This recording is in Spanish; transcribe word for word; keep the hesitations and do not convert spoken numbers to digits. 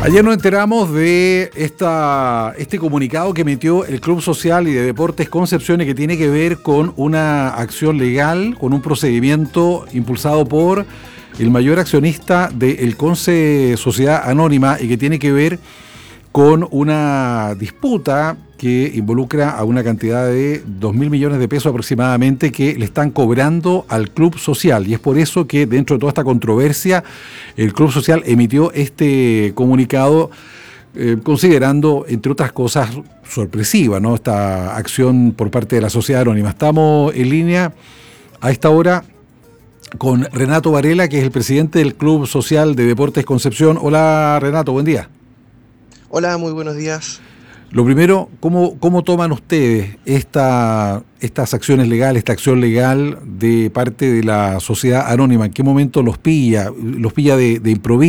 Ayer nos enteramos de esta, este comunicado que emitió el Club Social y de Deportes Concepción y que tiene que ver con una acción legal, con un procedimiento impulsado por el mayor accionista del Conce Sociedad Anónima y que tiene que ver con una disputa que involucra a una cantidad de dos mil millones de pesos aproximadamente que le están cobrando al Club Social. Y es por eso que dentro de toda esta controversia el Club Social emitió este comunicado eh, considerando, entre otras cosas, sorpresiva, ¿no?, esta acción por parte de la Sociedad Anónima. Estamos en línea a esta hora con Renato Varela, que es el presidente del Club Social de Deportes Concepción. Hola Renato, buen día. Hola, muy buenos días. Lo primero, ¿cómo, cómo toman ustedes esta, estas acciones legales, esta acción legal de parte de la Sociedad Anónima? ¿En qué momento los pilla? ¿Los pilla de, de improviso?